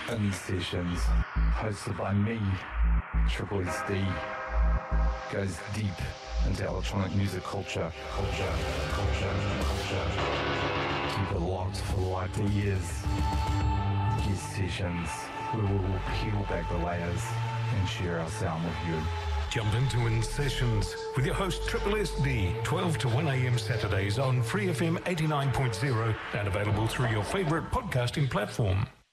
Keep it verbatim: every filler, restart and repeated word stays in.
and Sessions, hosted by me, Triple S D, goes deep into electronic music culture, culture, culture, culture. Keep it locked for likely years. These Sessions, where we will peel back the layers and share our sound with you. Jump into In Sessions with your host Triple S D, twelve to one a.m. Saturdays on Free F M eighty-nine point zero and available through your favourite podcasting platform.